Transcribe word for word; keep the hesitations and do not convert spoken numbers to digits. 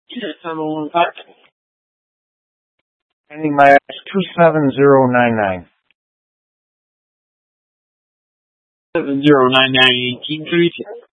seven one five. Ending my two seven zero nine nine. seven zero nine nine eighteen thirty two.